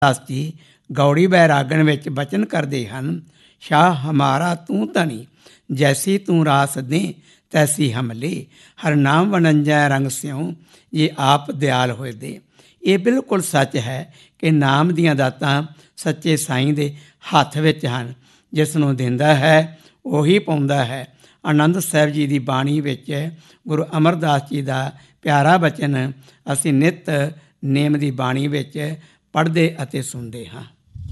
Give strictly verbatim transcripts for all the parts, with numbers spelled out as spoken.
दास जी गौड़ी बैरागण विच बचन करते हैं, शाह हमारा तू धनी, जैसी तू रास दे तैसी हम ले, हर नाम वनंजै रंग स्यों, ये आप दयाल होए दे। ये बिल्कुल सच है कि नाम दीआं दातां सच्चे साईं दे हत्थ विच हन। जिस नूं दिंदा है ਉਹੀ ਪਾਉਂਦਾ है। आनंद साहिब जी की बाणी विच गुरु अमरदास जी का प्यारा बचन असीं नित नेम की बाणी विच पढ़ते अते सुनते हाँ।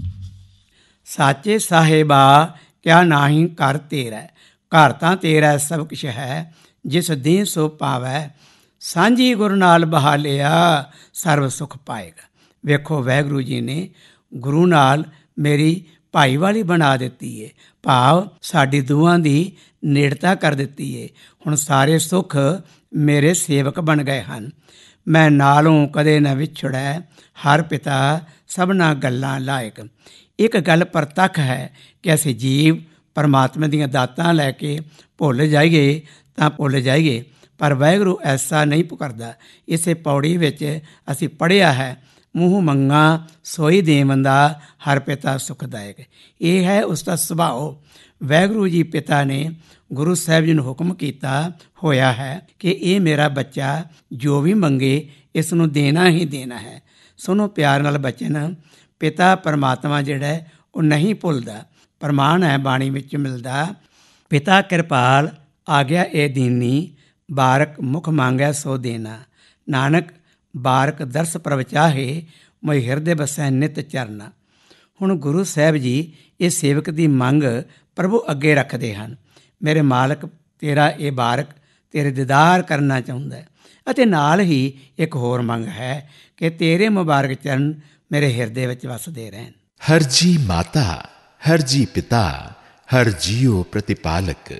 साचे साहिबा क्या नाही घर तेरा, घर तां तेरा सब कुछ है, जिस दे सो पावै, सांझी गुरु नाल बहा लिया सर्व सुख पाएगा। वेखो वाहिगुरू जी ने गुरु नाल मेरी भाईवाली बना ਦਿੱਤੀ है, भाव साडी दूहां दी नेड़ता कर ਦਿੱਤੀ है। हुण सारे सुख मेरे सेवक बन गए हैं। मैं नालों कदे न विछड़ै, हर पिता सबना गल्लां लायक। एक गल प्रतੱਖ है कि ਅਸੀਂ जीव परमात्मा ਦੀਆਂ ਦਾਤਾਂ ਲੈ ਕੇ ਭੁੱਲ ਜਾਈਏ ਤਾਂ ਭੁੱਲ ਜਾਈਏ, ਪਰ ਵਾਹਿਗੁਰੂ ਐਸਾ ਨਹੀਂ ਕਰਦਾ। ਇਸੇ ਪੌੜੀ ਵਿੱਚ ਅਸੀਂ ਪੜ੍ਹਿਆ ਹੈ, ਮੂੰਹ ਮੰਗਾ ਸੋਈ ਦੇਵੰਦਾ, ਹਰ ਪਿਤਾ ਸੁਖਦਾਇਕ। ਇਹ ਹੈ ਉਸ ਦਾ ਸੁਭਾਅ। ਵਾਹਿਗੁਰੂ ਜੀ ਪਿਤਾ ਨੇ ਗੁਰੂ ਸਾਹਿਬ ਜੀ ਨੂੰ ਹੁਕਮ ਕੀਤਾ ਹੋਇਆ ਹੈ ਕਿ ਇਹ ਮੇਰਾ ਬੱਚਾ ਜੋ ਵੀ ਮੰਗੇ ਇਸ ਨੂੰ ਦੇਣਾ ਹੀ ਦੇਣਾ ਹੈ। ਸੁਣੋ ਪਿਆਰ ਨਾਲ ਬਚਨ। ਪਿਤਾ ਪਰਮਾਤਮਾ ਜਿਹੜਾ ਉਹ ਨਹੀਂ ਭੁੱਲਦਾ। ਪ੍ਰਮਾਣ ਹੈ ਬਾਣੀ ਵਿੱਚ ਮਿਲਦਾ, ਪਿਤਾ ਕਿਰਪਾਲ ਆਗਿਆ ਇਹ ਦੀਨੀ, ਬਾਰਕ ਮੁਖ ਮੰਗਿਆ ਸੋ ਦੇਣਾ, ਨਾਨਕ ਬਾਰਕ ਦਰਸ ਪ੍ਰਭ ਚਾਹੇ, ਮੋਇ ਹਿਰਦੇ ਬਸੈ ਨਿਤ ਚਰਨਾ। ਹੁਣ ਗੁਰੂ ਸਾਹਿਬ ਜੀ ਇਹ ਸੇਵਕ ਦੀ ਮੰਗ ਪ੍ਰਭੂ ਅੱਗੇ ਰੱਖਦੇ ਹਨ। ਮੇਰੇ ਮਾਲਕ ਤੇਰਾ ਇਹ ਬਾਰਕ ਤੇਰੇ ਦੀਦਾਰ ਕਰਨਾ ਚਾਹੁੰਦਾ, ਅਤੇ ਨਾਲ ਹੀ ਇੱਕ ਹੋਰ ਮੰਗ ਹੈ ਕਿ ਤੇਰੇ ਮੁਬਾਰਕ ਚਰਨ ਮੇਰੇ ਹਿਰਦੇ ਵਿੱਚ ਵਸਦੇ ਰਹਿਣ। ਹਰ ਜੀ ਮਾਤਾ, ਹਰ ਜੀ ਪਿਤਾ, ਹਰ ਜੀਓ ਪ੍ਰਤਿਪਾਲਕ।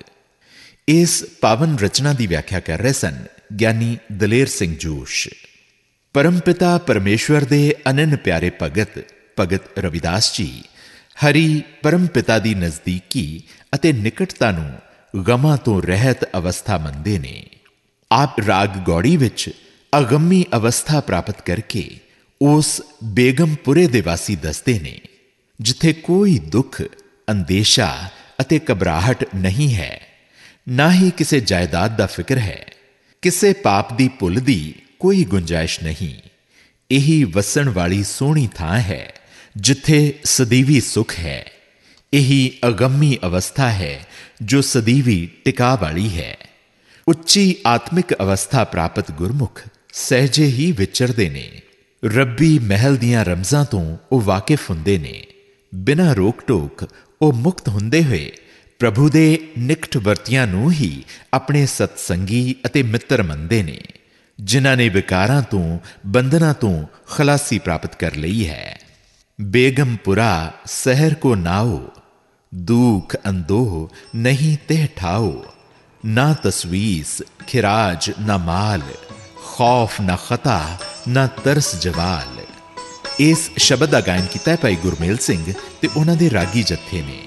ਇਸ ਪਾਵਨ ਰਚਨਾ ਦੀ ਵਿਆਖਿਆ ਕਰ ਰਹੇ ਸਨ ਗਿਆਨੀ ਦਲੇਰ ਸਿੰਘ ਜੋਸ਼। ਪਰਮ ਪਿਤਾ ਪਰਮੇਸ਼ਵਰ ਦੇ ਅਨੰਨ ਪਿਆਰੇ ਭਗਤ ਭਗਤ ਰਵਿਦਾਸ ਜੀ ਹਰੀ ਪਰਮ ਪਿਤਾ ਦੀ ਨਜ਼ਦੀਕੀ ਅਤੇ ਨਿਕਟਤਾ ਨੂੰ ਗਮਾਂ ਤੋਂ ਰਹਿਤ ਅਵਸਥਾ ਮੰਨਦੇ ਨੇ। ਆਪ ਰਾਗ ਗੌੜੀ ਵਿੱਚ ਅਗੰਮੀ ਅਵਸਥਾ ਪ੍ਰਾਪਤ ਕਰਕੇ ਉਸ ਬੇਗਮਪੁਰੇ ਦੇ ਵਾਸੀ ਦੱਸਦੇ ਨੇ, ਜਿੱਥੇ ਕੋਈ ਦੁੱਖ, ਅੰਦੇਸ਼ਾ ਅਤੇ ਘਬਰਾਹਟ ਨਹੀਂ ਹੈ, ਨਾ ਹੀ ਕਿਸੇ ਜਾਇਦਾਦ ਦਾ ਫਿਕਰ ਹੈ, ਕਿਸੇ ਪਾਪ ਦੀ ਭੁੱਲ ਦੀ ਕੋਈ ਗੁੰਜਾਇਸ਼ ਨਹੀਂ। ਇਹੀ ਵਸਣ ਵਾਲੀ ਸੋਹਣੀ ਥਾਂ ਹੈ ਜਿੱਥੇ ਸਦੀਵੀ ਸੁਖ ਹੈ। ਇਹੀ ਅਗੰਮੀ ਅਵਸਥਾ ਹੈ ਜੋ ਸਦੀਵੀ ਟਿਕਾ ਵਾਲੀ ਹੈ। ਉੱਚੀ ਆਤਮਿਕ ਅਵਸਥਾ ਪ੍ਰਾਪਤ ਗੁਰਮੁਖ ਸਹਿਜੇ ਹੀ ਵਿਚਰਦੇ ਨੇ। ਰੱਬੀ ਮਹਿਲ ਦੀਆਂ ਰਮਜ਼ਾਂ ਤੋਂ ਉਹ ਵਾਕਿਫ ਹੁੰਦੇ ਨੇ। ਬਿਨਾਂ ਰੋਕ ਟੋਕ ਉਹ ਮੁਕਤ ਹੁੰਦੇ ਹੋਏ ਪ੍ਰਭੂ ਦੇ ਨਿਕਟ ਵਰਤਿਆਂ ਨੂੰ ਹੀ ਆਪਣੇ ਸਤਸੰਗੀ ਅਤੇ ਮਿੱਤਰ ਮੰਨਦੇ ਨੇ, ਜਿਨ੍ਹਾਂ ਨੇ ਵਿਕਾਰਾਂ ਤੋਂ, ਬੰਧਨਾਂ ਤੋਂ ਖਲਾਸੀ ਪ੍ਰਾਪਤ ਕਰ ਲਈ ਹੈ। ਬੇਗਮਪੁਰਾ ਸ਼ਹਿਰ ਕੋ ਨਾਓ, ਦੁਖ ਅੰਦੋਹ ਨਹੀਂ ਤਿਹ ਠਾਓ, ਨਾ ਤਸਵੀਸ ਖਿਰਾਜ ਨਾ ਮਾਲ, ਖੌਫ ਨਾ ਖਤਾ ਨਾ ਤਰਸ ਜਵਾਲ। ਇਸ ਸ਼ਬਦ ਦਾ ਗਾਇਨ ਕੀਤਾ ਭਾਈ ਗੁਰਮੇਲ ਸਿੰਘ ਤੇ ਉਹਨਾਂ ਦੇ ਰਾਗੀ ਜੱਥੇ ਨੇ।